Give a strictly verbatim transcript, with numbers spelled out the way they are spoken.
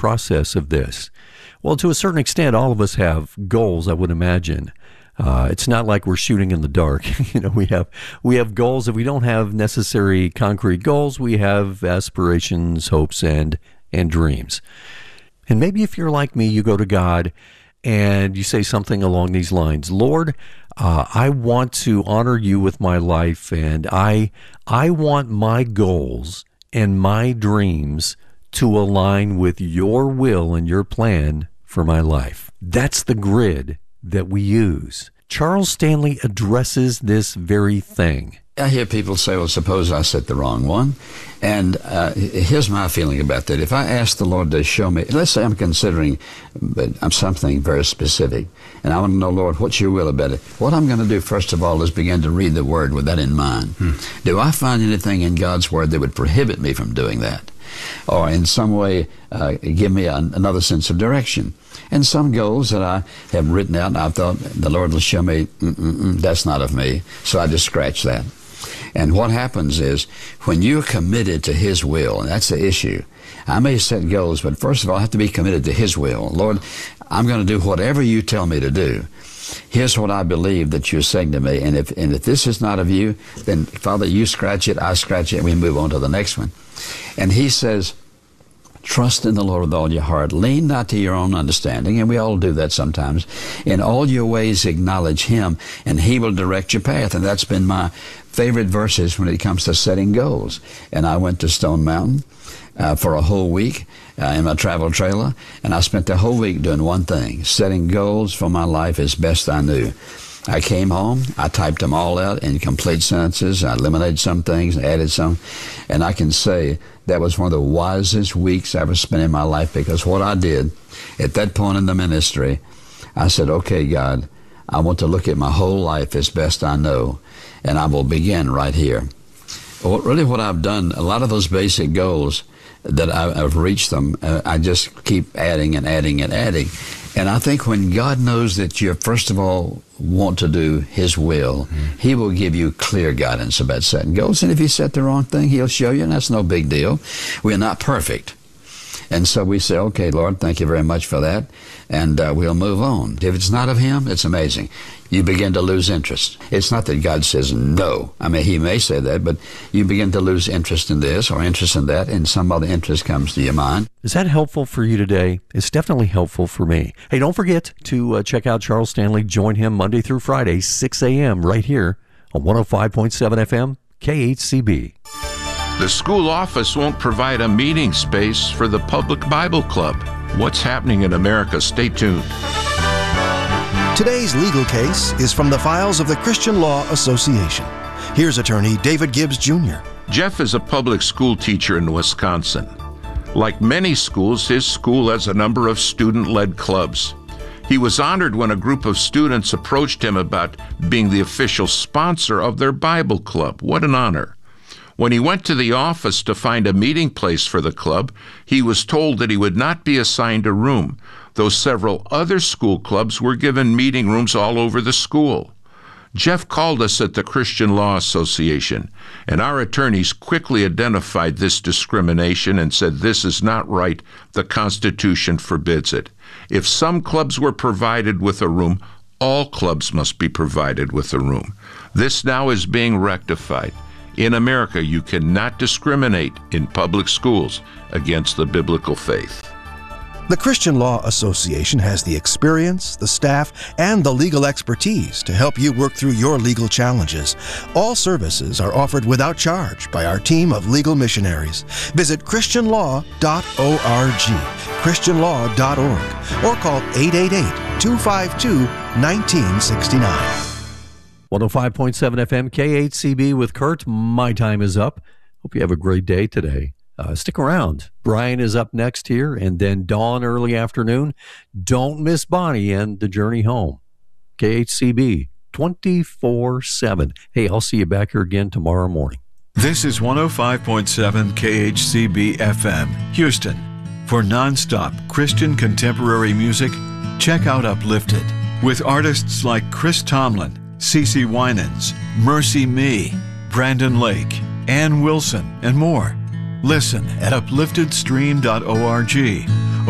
process of this? Well, to a certain extent, all of us have goals, I would imagine. Uh, it's not like we're shooting in the dark. you know, we have we have goals. If we don't have necessary concrete goals, we have aspirations, hopes, and and dreams. And maybe if you're like me, you go to God and you say something along these lines: Lord, uh, I want to honor you with my life, and I I want my goals and my dreams to align with your will and your plan for my life. That's the grid that we use. Charles Stanley addresses this very thing. I hear people say, well, suppose I set the wrong one. And uh, here's my feeling about that. If I ask the Lord to show me, let's say I'm considering something very specific, and I want to know, Lord, what's your will about it? What I'm going to do, first of all, is begin to read the Word with that in mind. Hmm. Do I find anything in God's Word that would prohibit me from doing that? Or in some way uh, give me an, another sense of direction? And some goals that I have written out, and I thought the Lord will show me, mm-mm-mm, that's not of me. So I just scratch that. And what happens is, when you're committed to His will, and that's the issue. I may set goals, but first of all, I have to be committed to His will. Lord, I'm going to do whatever you tell me to do. Here's what I believe that you're saying to me. And if, and if this is not of you, then, Father, you scratch it, I scratch it, and we move on to the next one. And He says, trust in the Lord with all your heart. Lean not to your own understanding, and we all do that sometimes. In all your ways acknowledge Him, and He will direct your path. And that's been my favorite verses when it comes to setting goals. And I went to Stone Mountain uh, for a whole week uh, in my travel trailer, and I spent the whole week doing one thing, setting goals for my life as best I knew. I came home, I typed them all out in complete sentences, I eliminated some things, added some, and I can say that was one of the wisest weeks I ever spent in my life, because what I did at that point in the ministry, I said, okay, God, I want to look at my whole life as best I know, and I will begin right here. Well, really what I've done, a lot of those basic goals that I, I've reached them, uh, I just keep adding and adding and adding. And I think when God knows that you, first of all, want to do His will, mm-hmm. He will give you clear guidance about setting goals. And if you set the wrong thing, He'll show you, and that's no big deal. We're not perfect. And so we say, okay, Lord, thank you very much for that, and uh, we'll move on. If it's not of Him, it's amazing. You begin to lose interest. It's not that God says no. I mean, He may say that, but you begin to lose interest in this or interest in that, and some other interest comes to your mind. Is that helpful for you today? It's definitely helpful for me. Hey, don't forget to uh, check out Charles Stanley. Join him Monday through Friday, six a.m. right here on one oh five point seven F M, K H C B. The school office won't provide a meeting space for the Public Bible Club. What's happening in America? Stay tuned. Today's legal case is from the files of the Christian Law Association. Here's attorney David Gibbs, Junior Jeff is a public school teacher in Wisconsin. Like many schools, his school has a number of student-led clubs. He was honored when a group of students approached him about being the official sponsor of their Bible club. What an honor. When he went to the office to find a meeting place for the club, he was told that he would not be assigned a room, though several other school clubs were given meeting rooms all over the school. Jeff called us at the Christian Law Association, and our attorneys quickly identified this discrimination and said this is not right. The Constitution forbids it. If some clubs were provided with a room, all clubs must be provided with a room. This now is being rectified. In America, you cannot discriminate in public schools against the biblical faith. The Christian Law Association has the experience, the staff, and the legal expertise to help you work through your legal challenges. All services are offered without charge by our team of legal missionaries. Visit christian law dot org, christian law dot org, or call eight eight eight, two five two, one nine six nine. one oh five point seven F M, K H C B with Kurt. My time is up. Hope you have a great day today. Uh, stick around. Brian is up next here, and then Dawn early afternoon. Don't miss Bonnie and the journey home. K H C B twenty-four seven. Hey, I'll see you back here again tomorrow morning. This is one oh five point seven K H C B F M, Houston. For nonstop Christian contemporary music, check out Uplifted with artists like Chris Tomlin, CeCe Winans, Mercy Me, Brandon Lake, Ann Wilson, and more. Listen at uplifted stream dot org.